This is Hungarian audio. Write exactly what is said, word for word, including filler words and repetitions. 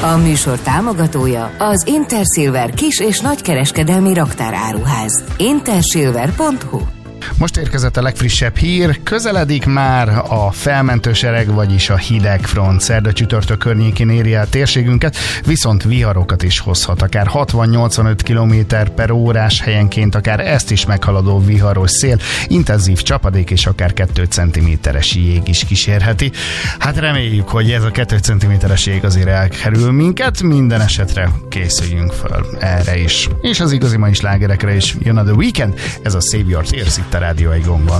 A műsor támogatója az Intersilver kis- és nagykereskedelmi raktáráruház. intersilver pont hu. Most érkezett a legfrissebb hír, közeledik már a felmentő sereg, vagyis a hideg front. Szerda csütörtök környékén éri el térségünket, viszont viharokat is hozhat, akár hatvan-nyolcvanöt kilométer per órás, helyenként akár ezt is meghaladó viharos szél, intenzív csapadék és akár kettő centiméteres jég is kísérheti. Hát reméljük, hogy ez a kettő centiméteres jég azért elkerül minket, minden esetre készüljünk föl erre is. És az igazi mai slágerekre is jön a The Weeknd, ez a Save Your Tears itt a Rádió Egonban.